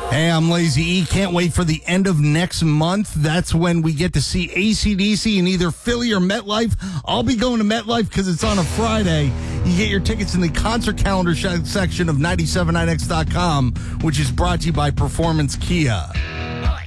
Hey, I'm Lazy E. Can't wait for the end of next month. That's when we get to see AC/DC in either Philly or MetLife. I'll be going to MetLife because it's on a Friday. You get your tickets in the concert calendar section of 979X.com, which is brought to you by Performance Kia.